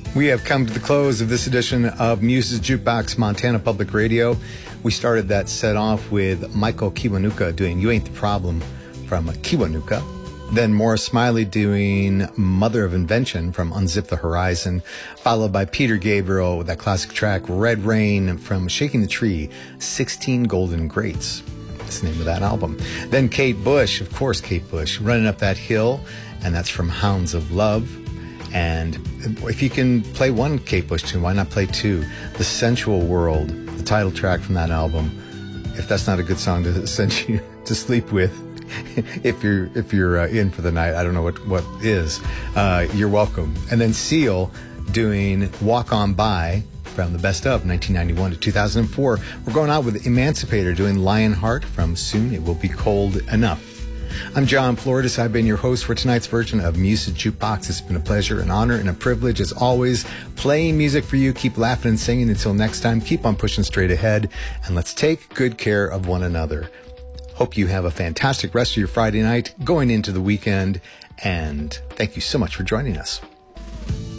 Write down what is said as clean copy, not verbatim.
We have come to the close of this edition of Muse's Jukebox Montana Public Radio. We started that set off with Michael Kiwanuka doing You Ain't the Problem from Kiwanuka. Then Morris Smiley doing Mother of Invention from Unzip the Horizon, followed by Peter Gabriel with that classic track Red Rain from Shaking the Tree, 16 Golden Greats. That's the name of that album. Then Kate Bush, of course Kate Bush, Running Up That Hill, and that's from Hounds of Love. And if you can play one Kate Bush tune, why not play two? The Sensual World, the title track from that album. If that's not a good song to send you to sleep with, if you're in for the night, I don't know what is. You're welcome. And then Seal doing Walk On By from the best of 1991 to 2004. We're going out with Emancipator doing Lionheart from Soon It Will Be Cold Enough. I'm John Floridas. I've been your host for tonight's version of Music Jukebox. It's been a pleasure, an honor, and a privilege as always playing music for you. Keep laughing and singing. Until next time, keep on pushing straight ahead, and let's take good care of one another. Hope you have a fantastic rest of your Friday night going into the weekend, and thank you so much for joining us.